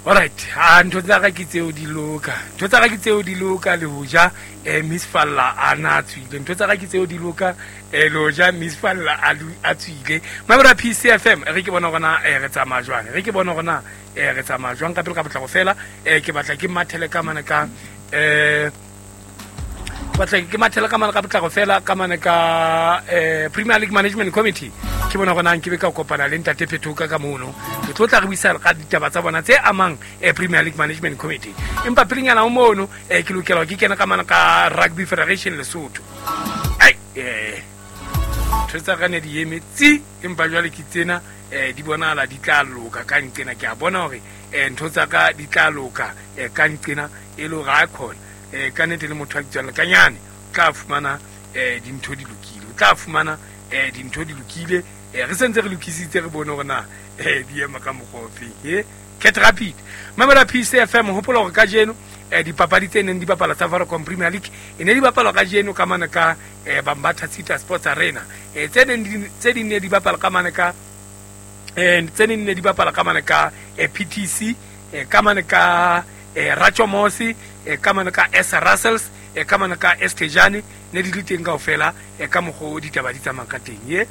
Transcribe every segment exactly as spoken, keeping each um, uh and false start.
Alright, ah ntho tsa ga ke tseo di loka. Ntho tsa ga ke tseo di loka le ho ja eh Miss Falla ana tswile. Ntho tsa ga ke tseo di loka eh lo ja Miss Falla a tswile. Mamela P C F M re ke bona gona eh re tsamaya jwang. Re ke bona gona eh re tsamaya jwang ka pele ka botla go fela eh ke batla ke mathele ka mana ka eh batla ke mathele ka mana ka botla go fela ka mana ka eh Premier League Management Committee. Ke bona gona nke be ka kopana le ntate Phethuka ka mono ke tlotla re buisa ka ditaba tsa bona tse amang e Premier League Management Committee empa pelinyana o mono e ke lokela ke kena ka mana ka Rugby Federation Lesotho ai eh tsetsa gane di emetsi empa jwale ke tsena eh di bonala di tla loka ka ntsena ke a bona hore eh ntho tsa ka di tla loka eh ka ntsena e lo ga khona eh ka nete le motho a tswela ka nyane tla fumana eh dintho di lokile tla fumana eh dintho di lokile eh re sentse re lokisitse re bone gona eh di ema ka mogofe eh Cat Rapid Mamela P C F M hopola go ka jeno eh dipapadi tse neng di bapala tsa Vodacom Premier League e ne di bapala ka jeno ka mana ka eh Bambatha City Sports Arena eh tse neng tse di ne di bapala ka mana ka eh tse neng ne di bapala ka mana ka eh P T C eh ka mana ka eh Rachomosi eh ka mana ka S Russells e ka mana ka Estejane ne di diteng ka ofela e ka mogo di taba di tsamang ka teng ye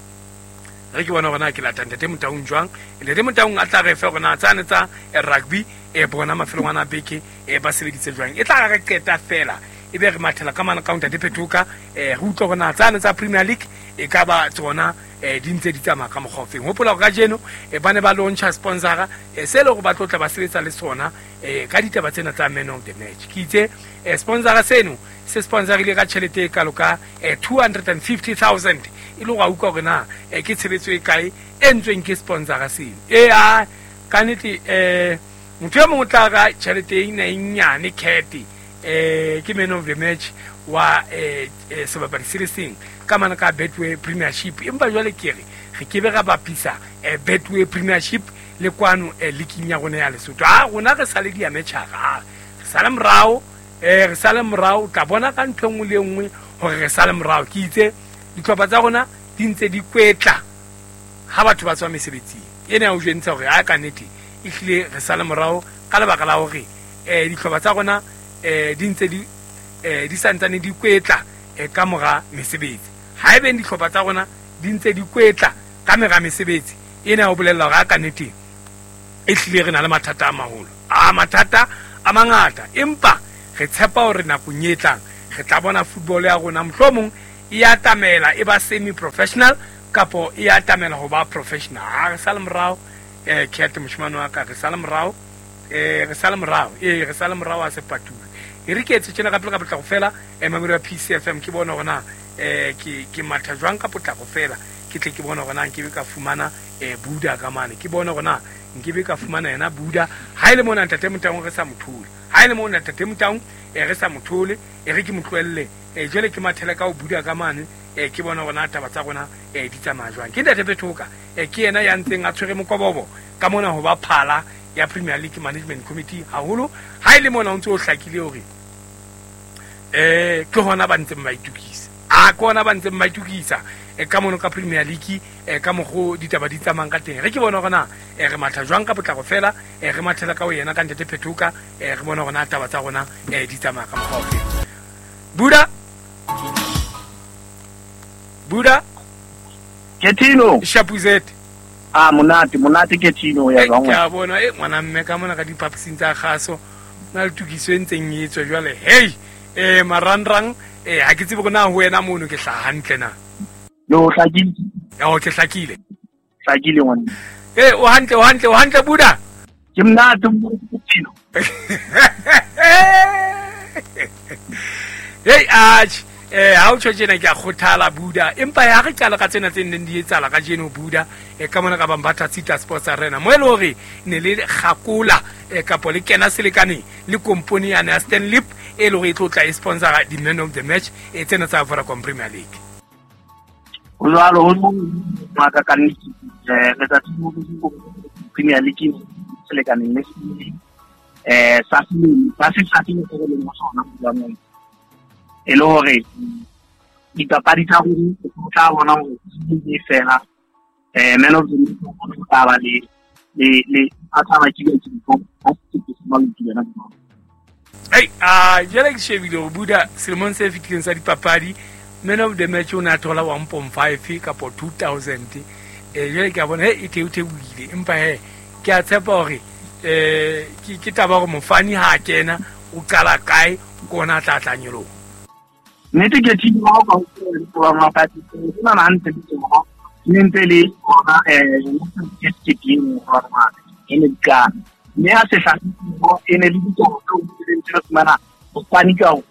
re ke bona gona ke la tante te motaung jwang le re motaung a tla re fe gona tsane tsa rugby e bona mafelo ngwana beke e ba sebeditse jwang e tla re qeta fela e be re mathela ka mana counter de Phethuka e re utlo gona tsane tsa Premier League e ka ba tsona e di ntse di tsamaya ka mogofeng hopola go ka jeno e bane ba launcha sponsora e se le go ba tlotla ba sebetsa le sona e ka ditaba tsena tsa man of the match ke itse e sponsora seno se sponsorile ka tšhelete ka loka e two hundred fifty thousand e lo ga uka gona e ke tsheletso e kae e ntsweng ke sponsora seno e a ka nete e motho ya mongwe tla ga tšhelete e ina nyane kete e ke man of the match wa e sebapadi se le seng ka mana ka Betway Premiership empa jwale ke re ge ke be ga bapisa e Betway Premiership le kwano e leaking ya gona ya Lesotho a gona re sale di ametšhaga re sale morao e re sale morao ka bona ka ntho ngwe le ngwe hore re sale morao ke itse ditlhopha tsa gona di ntse di kwetla ha batho ba tswa mesebetsing ene a o jwentsa hore a ka nete e hlile re sale morao ka lebaka la hore e ditlhopha tsa gona e di ntse di e di santsane di kwetla e ka mora mesebetsi ha ebe ditlhopha tsa gona di ntse di kwetla ka mora mesebetsi ene a o bolella hore a ka nete e hlile re na le mathata a maholo a mathata a mangata empa re tshepa hore nakong e tlang re tla bona football ya rona mohlomong e ya tamela e ba semi professional kapo e ya tamela ho ba professional ha re sale morao eh Kete moshimano wa ka re sale morao eh re sale morao eh re sale morao a se patula e re ke etse tsena ka pele ka potla go fela e Mamela P C F M ke bona gona eh ke ke matha jwang ka potla go fela ke tle ke bona gona ke be ka fumana eh Buda ka mane ke bona gona nke be ka fumana yena Buda ha ile mona ntate motang re sa mothole ha ile mona ntate motang e re sa mothole e re ke motlwelle e jele ke mathela ka o Buda ka mane e ke bona gona taba tsa gona e di tsamaya jwang ke ntate Phethuka e ke yena ya ntseng a tshwere mokobobo ka mona ho ba phala ya Premier League Management Committee haholo ha ile mona o ntse o hlakile hore eh ke hona ba ntse ba itukisa a kona ba ntse ba itukisa e ka mono ka Premier League e ka mogo ditaba di tsamang ka teng re ke bona gona e re matha jwang ka potla go fela e re mathela ka o yena ka ntate Phethuka e re bona gona taba tsa gona e di tsamaya ka mogo fe Buda Buda Ketino Shapuzet ah monate monate Ketino ya bangwe ya bona e ngwana mme ka mona ka dipapising tsa gaso na le tukiso e ntseng e tswe jwale hey eh marandrang eh ha ke tsebe gona ho wena mono ke hla hantle na yo hlakile ya o ke hlakile hlakile ngwana eh o hantle o hantle o hantle Buda ke mnate Ketino hey ach eh ha o tshwetsena ke a khothala Buda empa ya re qala ka tsena tse neng di etsala ka jeno Buda e ka mona ka Bambatha City Sports Arena mo e le hore ne le khakola e ka po le kena selekane le company ya Aston Lip e le go e tlotla e sponsora di man of the match e tsena tsa Vodacom Premier League o jalo ho maka ka ni eh le tsa Premier League selekane le eh sa se sa se sa se le mo sona ba mo e le hore dipapadi tsa go tla bona go di fela eh man of the match ba le le a tshaba ke ke go a se ke se mang ke yena. Hey, ah, jela ke shebile go buda Simon se fitleng sa dipapadi man of the match ona thola one point five ka po two thousand. Eh jela ke bona he ite ute buile empa he ke a tshepa hore eh ke ke taba go mofani ha kena o qala kae kona tla tla nyolo. Nete ke tshimo ha go go ma pati na na ntse ke mo ntse le ona eh ke ke ke mo roma ene ka me ha se hlasi mo ene le ditoro tso di ntse mana o pani ka o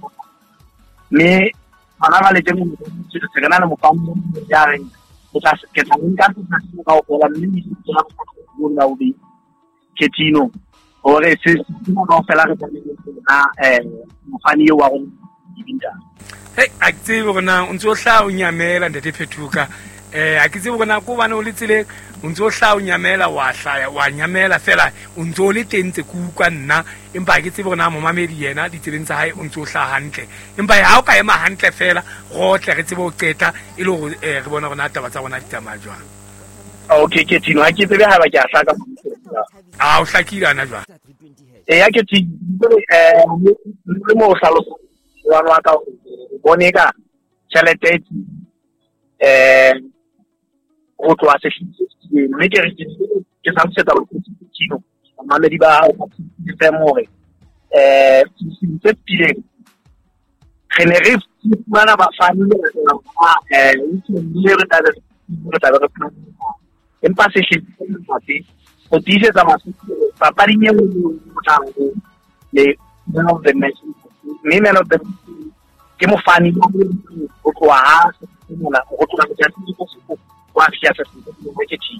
me ana ga le teng mo se se kana le mo pa mo ya re o tla se ke tla nka tsa se ka o la mme di tsela go la o di ke tino ore se mo no fela re na eh mo fani yo wa go dibinda. Hey, a ke tsebe gona o ntse o hla o nyamela Ntate Phethuka. Eh a ke tsebe gona ko bana o le tsile o ntse o hla o nyamela wa hlaya wa nyamela fela o ntse o le tentse ku kwa nna empa ke tsebe gona mo mamedi yena di tsebeng tsa hae o ntse o hla hantle empa ha o ka ema hantle fela go tle re tsebe o qeta e le go re bona gona taba tsa gona di tsamaya jwang. Okay ke tino ha ke tsebe ha ba ke a hlaka a o hlakile ana jwang. Eh ya ke tino eh le mo hlalosa wa wa ka bone ka tšhelete eh go tloa se mme ke re ke sa se taba tšino mamedi ba se more eh se pile genere mana ba fani eh le re ta re ta re empa se se pati o dice da ma papari nye mo tango le one of the match me man of the ke mo fani o kwa ha mona o tla ka tsi ko se kwa fia se ke tsi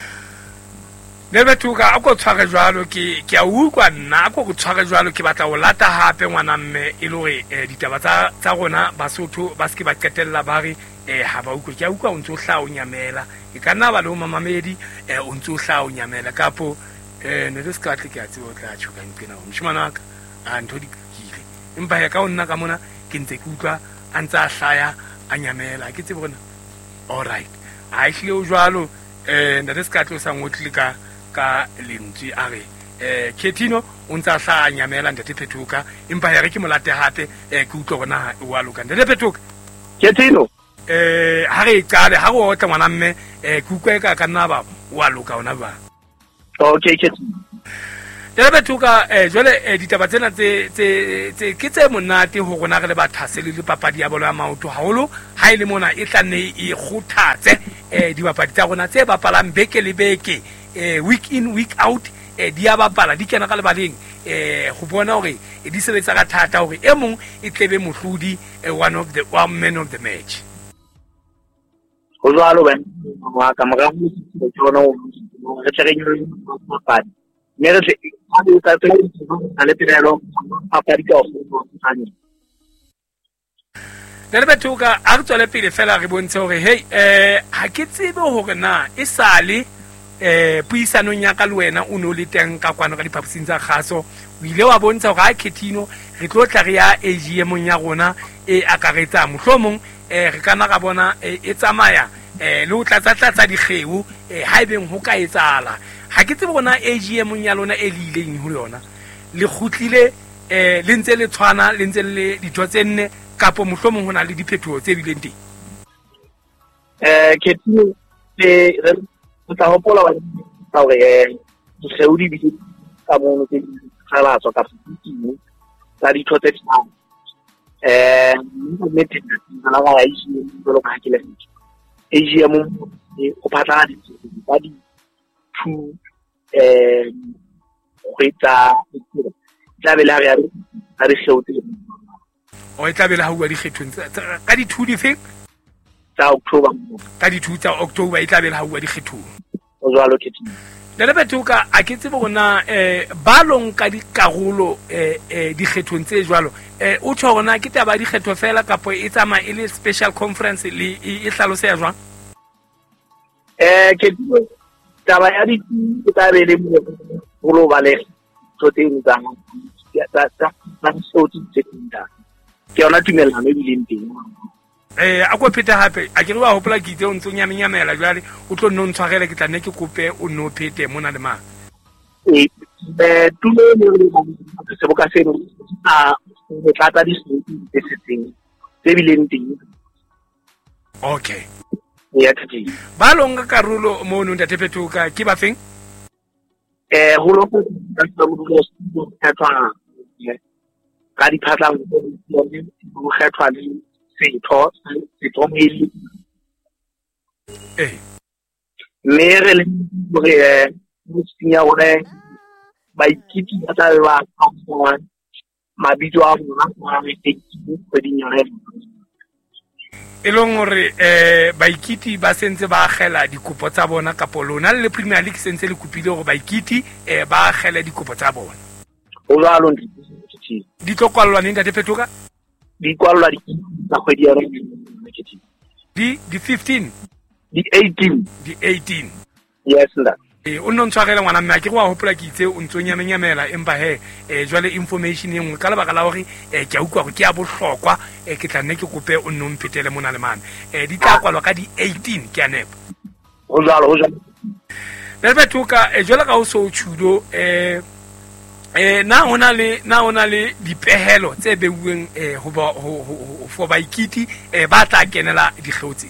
le Phethuka a go tshware jwalo ke ke a utlwa nna a go go tshware jwalo ke batla o lata hape ngwana mme e le gore ditaba tsa tsa rona Basotho ba se ke ba qetella ba re eh ha ba utlwe ke a utlwa o ntse o hla o nyamela e kana ba le mamamedi eh o ntse o hla o nyamela kapo eh ne re ska tle ke a tse o tla tshuka nkena o mshimana ka a ntho di kile empa ya ka o nna ka mona ke ntse ke utlwa a ntse a hlaya a nyamela ke tse bona all right a ile o jwalo eh ne re ska tle o sa ngotlile ka ka lentswe a re eh Ketino o ntse a hla a nyamela Ntate Phethuka empa ya re ke molate hape eh ke utlwa bona o a loka Ntate Phethuka Ketino eh ha re qale ha go tla ngwana mme eh ke utlwa ka ka nna ba o a loka ona ba. Okay Ketino Ntate Phethuka eh jole ditaba tsena tse tse tse ke tse monate ho rona re le bathasele le papadi ya bolo ya maoto haholo ha ile mona e tla ne e khuthatse eh dibapadi tsa rona tse bapalang beke le beke eh week in week out eh di ya bapala di kena ka le baleng eh go bona hore e di sebetsa ka thata hore e mong e tlebe mohlodi one of the one man of the match. Go jwalo ben wa ka mara go tsona o re tshegenyo mo papadi ne re ha di ka tsela a le tirelo papadi ka go tsanya. Ntate Phethuka a re tswele pele fela re bontshe hore hey eh ha ke tsebe hore na e sale eh puisano nya ka le wena o no le teng ka kwana ka diphaposing tsa kgaso o ile wa bontsha hore ha Ketino re tlo tla re ya A G M nya rona e akaretsa mohlomong eh re kana ga bona e tsamaya eh le o tla tsa tsa digeu eh ha ibeng ho ka etsala ha ke tsebe bona A G M nya lona e le ileng ho yona le khutlile eh le ntse le tshwana le ntse le ditho tse nne kapo mohlomong hona le diphetho tse bileng teng. Eh Ketino e o tla hopola wa tsa hore eh seudi di ka mono ke tsala tswa ka fitini tsa ditho tse tsang eh mme te nna la ga isi go lo ka ke le A G M o patla di ba di two eh go etsa tla be la re a re shouti o e tla be la ha bua di kgethong ka di two di feng tsa October ka di two tsa October e tla be la ha bua di kgethong o jwalo Ketino. Ntate Phethuka a ke tsebe gona eh ba long ka dikarolo eh eh dikgethong tse jwalo eh o tsho gona ke taba di kgetho fela kapo e tsama e le special conference le e hlalose ya jwang eh Ketino taba ya di ke ta be le mo go ba le tsoting tsa ya tsa tsa soti tse tinda ke ona tumela me bileng teng eh a go pheta hape a ke re wa hopola ke itse o ntse nyame nyamela jwale o tlo nno ntshwarele ke tla ne ke kope o no phete mona le mang e be tulo le se boka se a go tlatsa di se se tseng se bileng teng. Okay. Ya tsi ba longa karolo mo no Ntate Phetuka ke ba feng? eh go lo go tsa mo go se tsa ka di phatlang go kgethwa le setho setho mele eh me re le gore eh mo tsinya gore ba ikiti ba tla ba tswa mabitso a bona a me tekile go di nyane e leng gore eh baikiti ba sentse ba agela dikopo tsa bona ka polona le Premier League sentse le kopile gore baikiti eh ba agela dikopo tsa bona o jalo ndi di tlokwalwa ne Ntate Phetuka di kwalwa di tsa kgwedi ya rona di di fifteen di eighteen di eighteen yes nda e o nno ntshwarela ngwana mme a ke go a hopola ke itse o ntso nyamenyamela empa he e jwale information engwe ka lebaka la gore e ke a ukwa go ke a bohlokwa e ke tla nne ke kope o nno mphetele mona le mane e di tla kwalwa ka di eighteen ke a nepa o jalo o jalo Ntate Phetuka e jwale ka o so tshudo e eh na ona le na ona le dipehelo tse beuweng eh ho ba ho for baikiti eh ba tla kenela dikgotsi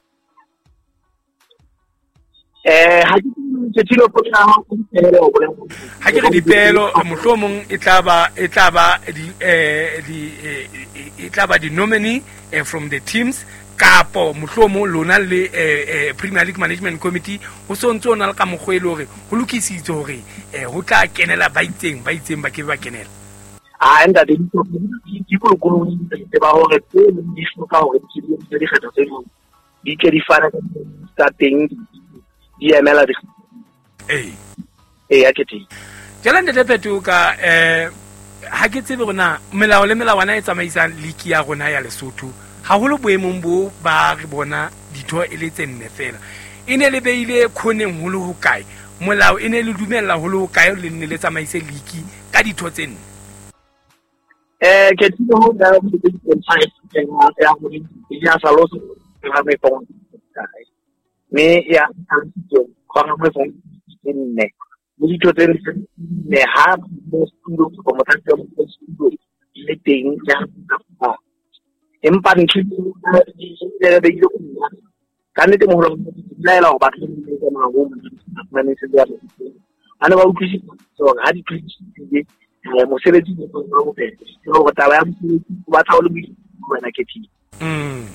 eh ha ke tshilo go tla ha go pehelo go le ha ke re dipehelo mohlomong e tla ba e tla ba di eh di e tla ba di nominee from the teams kapo mohlomong lona le eh Premier League Management Committee ho so ntse ona le ka mogwelo hore ho lokisitse hore eh ho tla kenela ba itseng ba itseng ba ke ba kenela a enda di di go go di ba hore tse di hloka hore di di di kgetho tse di ke di fana ka teng di emela di eh eh a ke ti jala Ntate Phetuka eh ha ke tsebe rona melao le melawana e tsamaisang league ya rona ya Lesotho ha holo boemong bo ba re bona ditho e le tsenne fela ine le beile khoneng holo ho kae molao ine le dumella holo ho kae le nne le tsamaise league ka ditho tsenne eh ke tlo ho da mo di five ke ma ya mo di ya salo se ga me pon me ya tantio ko ga mo pon nne mo di tho tsenne ne ha mo studio ko mo tantio mo studio le teng ya ka empa ntse le be ile go ka nete mo holo la ela go batla go ma go mo se ya ana ba utlwisi so ha di tlwisi eh mo sebetsi mo go go pele go taba ya mo ba tla o le bona ke ti mm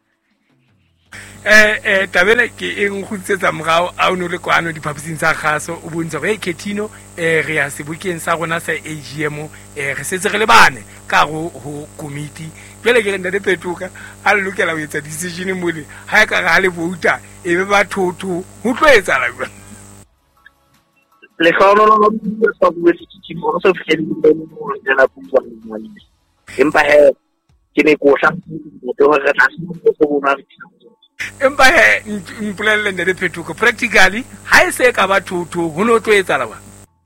eh eh tabele ke eng go tsetsa mogao a o no le kwano diphapising tsa kgaso o bontse re Ketino eh re ya sebukeng sa rona sa A G M eh re setse re le bane ka go ho committee pele ke re Ntate Phetuka a le lokela ho etsa decision mo le ha ka ga le vouta e be ba thotho ho tlo etsa la jwa le khono no so go se ke mo so fele mo le la bua mo le empa he ke ne ko tla mo te ho re tla se go bona empa he mpolelle Ntate Phetuka practically ha e se ka ba thotho ho no tlo etsa la ba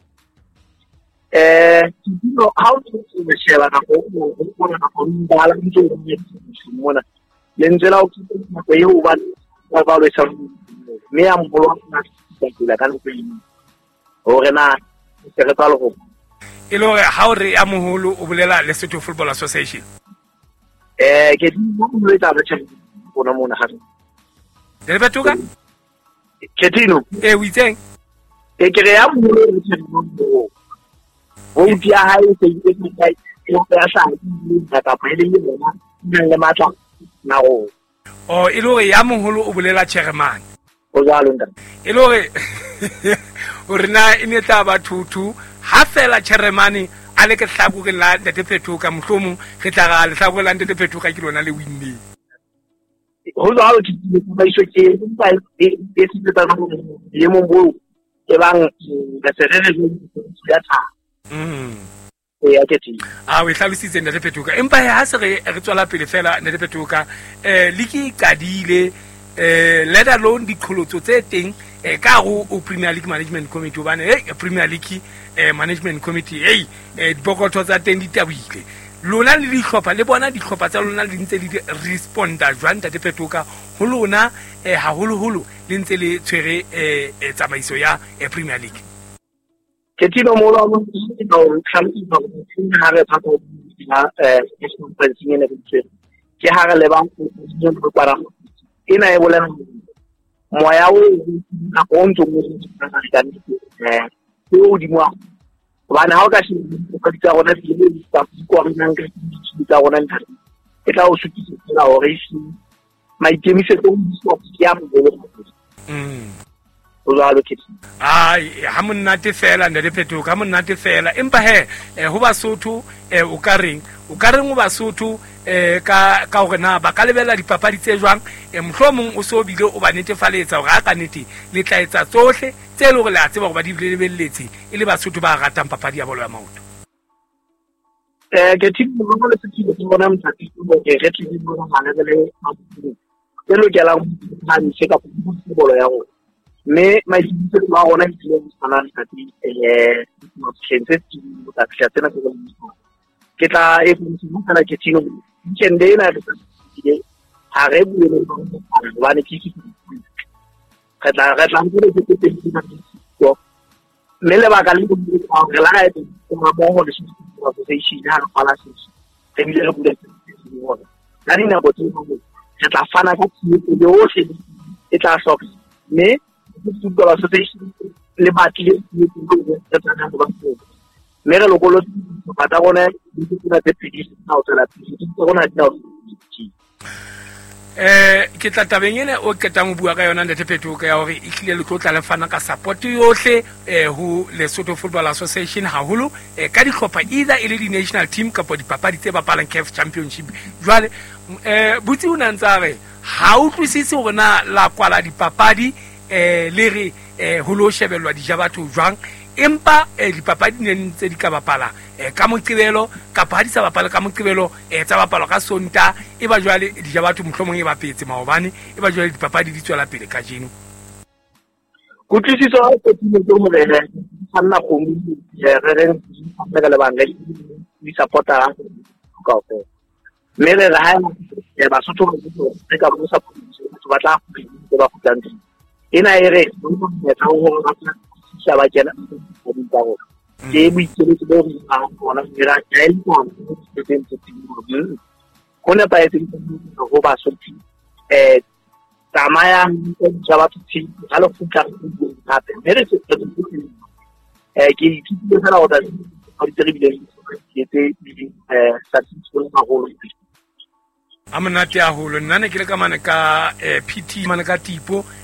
eh no how to me shela na go go na go ndala ntse go mona le ntsela o tsitse go ye o ba ba ba le sa me a mbolo na tsela ka go imi o rena se re talo go e lo ha o re a moholo o bolela Lesotho Football Association eh ke di mo le tla re tshela bona mona ha Ntate Phetuka Ketino e o itseng e ke re ya mo le tshela o dia ha e se e ke ka e ka sa ka ka pele le bona le matla na go o e lo ya moholo o bolela chairman o jalo nda e lo re o rena ine tla ba thuthu ha fela chairman a le ke hlago ke la Ntate Phetuka mohlomong re tla ga le hlago la Ntate Phetuka ke lona le winne ho jalo ke ba iso ke ba e e se ta no ye mo bo ke bang ka se re re ya tha mm e a ke ti a we hlalositse Ntate Phetuka empa ha se re re tswala pele fela Ntate Phetuka eh liki kadile eh let alone diqholotso tse teng eh ka go o Premier League Management Committee bane eh Premier League eh Management Committee hey eh dibokotho tsa teng di tabile lona le dihlopha le bona dihlopha tsa lona le ntse le responda jwang Ntate Phetuka ho lona eh ha holo holo le ntse le tshwere eh tsamaiso ya Premier League ke tino mo lo mo no kham no ha re tha ko na eh conference ne ke ke ha re le ba go para ina e bolela moya o na go ntse mo ka eh o di mo bana ha o ka se ka di ka gona di le tsa go re nang ke di ka gona ntlha ke tla o sutisa la o re shi mai ke mi se to di so ya mo mm o la lo ke ai ha monate fela nne le phetoka ha monate fela empa he ho Basotho o ka reng o ka reng o Basotho eh ka ka hore na ba ka lebela dipapadi tse jwang mohlomong o so bile o ba netefaletsa hore a ka nete le tla etsa tsohle tse le hore le a tseba hore ba di lebelletse e le Basotho ba ratang papadi ya bolo ya maoto. eh ke tshimo go le tsitse go bona mtsatsi go ke re tsitse go bona le le ke lo ke la ha ni se ka bolo ya go me mai se ba gona ke le sana ka ti eh mo tshentse ti ta ka tsena go ke tla e go kana ke tsino ke ndena ke ha re bu le ba ne ke ke ka tla ka tla go le ke ke go me le ba ka le go re la e go ma mo go le se se ya ga la se ke bile go le go na ni na go tsi go ke tla fana ka tsi le o se e tla soka me ke go la se le batile ke tla go ba me re lo go lo ba ta gona di tsena tse pedi na o tsela pedi ke gona di na eh ke tla tabeng ene o ketang o bua ka yona nte phetoka ya hore e tlile le tlotla le fana ka support yohle eh ho Lesotho Football Association haholo eh ka dihlopha either ile di national team kapo dipapadi tse bapalang C A F Championship jwale eh butsi o nantsa re ha o tlisitse hore na la kwala dipapadi eh le re eh ho lo shebelwa di ja batho jwang empa eh dipapadi ne ntse di ka bapala eh ka moqebelo ka pa di sa bapala ka moqebelo eh tsa bapala ka Sonta e ba jwale di ja batho mohlomong e ba petse maobane e ba jwale dipapadi di tswela pele ka jeno go tlisitse go tlisitse mo le sanna go mo ya re re ka le banga di supporta ka go me le ra ya ba Basotho re ka bo support ba tla go ba go tsantsi ina ere mo ya tsa go ba sa ba kena go di tsago ke bu tsele tse bo a bona dira ka ile go se tse tse go ne ba etse go ba Basotho eh tsamaya go ja batho tsi ga le go tla go gape mere se tse eh ke ke tsela o da go di bile ke tse eh successful ma go a monate a holo nna ne ke le ka mane ka P T mane ka tipo